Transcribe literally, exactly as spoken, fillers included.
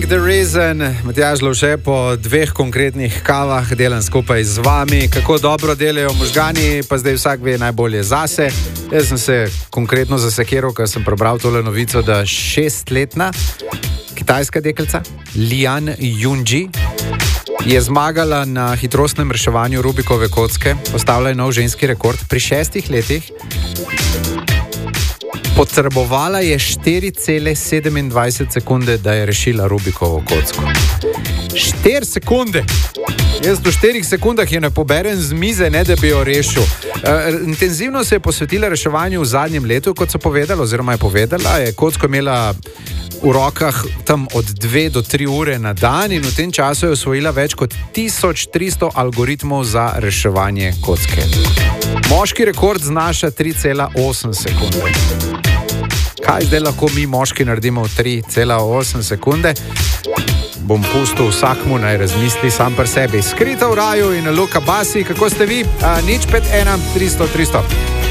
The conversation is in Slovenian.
Drink the Reason, Matjaž Lovše po dveh konkretnih kavah delam skupaj z vami, kako dobro delajo možgani, pa zdaj vsak ve najbolje zase. Jaz sem se konkretno zasekiral, ker sem prebral tole novico, da šestletna kitajska deklica Lian Yunji je zmagala na hitrostnem reševanju Rubikove kocke, postavila je nov ženski rekord pri šestih letih. Potrebovala je štiri cele sedemindvajset sekunde, da je rešila Rubikovo kocko. štiri sekunde! Jaz v štirih sekundah je ne poberem z mize, ne da bi jo rešil. Uh, intenzivno se je posvetila reševanju v zadnjem letu, kot so povedali, oziroma je povedala, je kocko imela v rokah tam od dve do tri ure na dan in v tem času je osvojila več kot tisoč tristo algoritmov za reševanje kocke. Moški rekord znaša tri cele osem sekunde. Kaj zdaj lahko mi moški naredimo v tri cele osem sekunde? Bom pustil vsakmu naj razmisli sam pri sebi. Skrita v raju in Luka Basi, kako ste vi? A, nič pet ena tristo tristo.